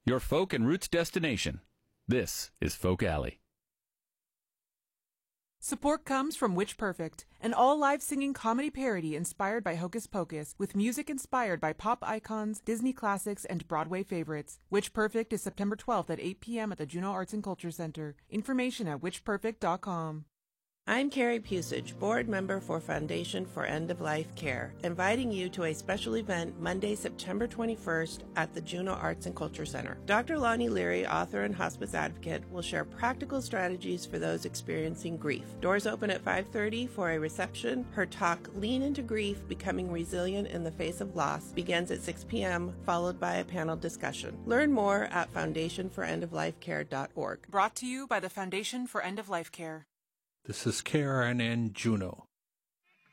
your folk and roots destination. This is Folk Alley. Support comes from Witch Perfect, an all-live singing comedy parody inspired by Hocus Pocus, with music inspired by pop icons, Disney classics, and Broadway favorites. Witch Perfect is September 12th at 8 p.m. at the Juneau Arts and Culture Center. Information at witchperfect.com. I'm Carrie Pusich, board member for Foundation for End-of-Life Care, inviting you to a special event Monday, September 21st at the Juneau Arts and Culture Center. Dr. Lonnie Leary, author and hospice advocate, will share practical strategies for those experiencing grief. Doors open at 5:30 for a reception. Her talk, Lean into Grief, Becoming Resilient in the Face of Loss, begins at 6 p.m., followed by a panel discussion. Learn more at foundationforendoflifecare.org. Brought to you by the Foundation for End-of-Life Care. This is KRNN Juneau.